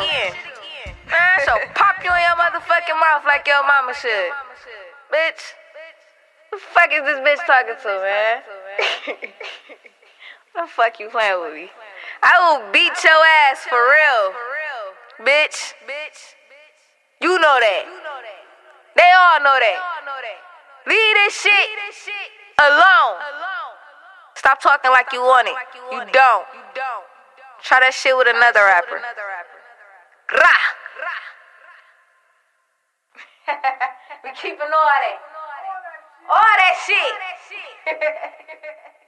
Man, so pop you in your motherfucking mouth like your mama should. Bitch. Who the fuck is this bitch talking to, man? What the fuck you playing with me? I will beat your ass for real. Bitch. You know that. They all know that. Leave this shit alone. Stop talking like you want it. You don't. Try that shit with another rapper. Rah. We keeping all that. All that shit.